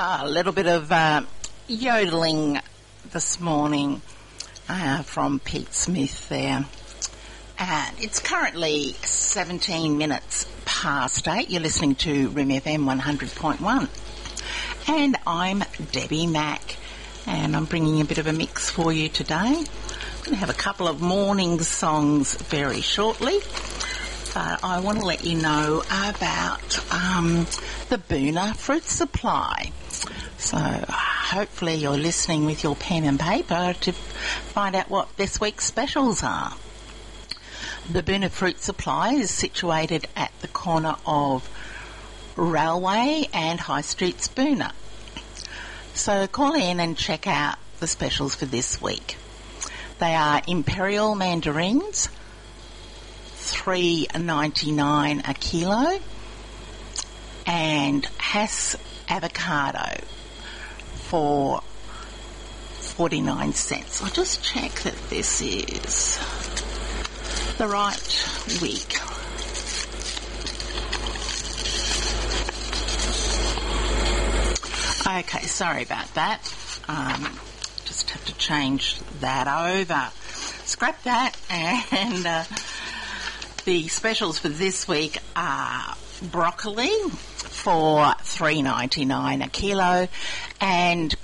A little bit of yodeling this morning from Pete Smith there. And it's currently 17 minutes past 8. You're listening to Rim FM 100.1. And I'm Debbie Mack. And I'm bringing a bit of a mix for you today. I'm going to have a couple of morning songs very shortly. But I want to let you know about the Boonah Fruit Supply. So hopefully you're listening with your pen and paper to find out what this week's specials are. The Boonah Fruit Supply is situated at the corner of Railway and High Streets, Boonah. So call in and check out the specials for this week. They are Imperial Mandarins, $3.99 a kilo, and Hass Avocado for 49 cents. I'll just check that this is the right week. Okay, sorry about that. Just have to change that over. Scrap that, and the specials for this week are broccoli for $3.99 a kilo and